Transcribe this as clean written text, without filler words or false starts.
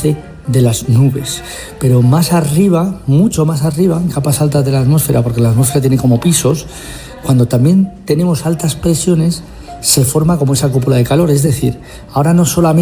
nace de las nubes. Pero más arriba, mucho más arriba, en capas altas de la atmósfera, porque la atmósfera tiene como pisos, cuando también tenemos altas presiones, se forma como esa cúpula de calor. Es decir, ahora no solamente